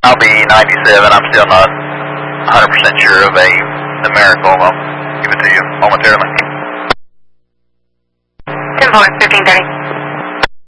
I'll be 97. I'm still not 100% sure of a numerical. I'll give it to you momentarily. 10-4, 1530.